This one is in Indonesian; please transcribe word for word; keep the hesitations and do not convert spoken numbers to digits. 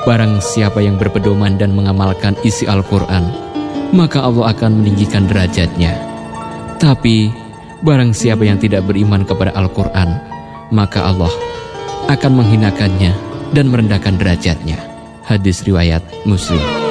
Barang siapa yang berpedoman dan mengamalkan isi Al-Quran, maka Allah akan meninggikan derajatnya. Tapi barang siapa yang tidak beriman kepada Al-Quran, maka Allah akan menghinakannya dan merendahkan derajatnya. Hadis riwayat Muslim.